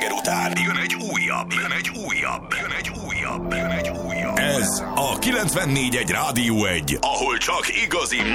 reggel után jön egy újabb, Ez a 94.1 Rádió 1, ahol csak igazi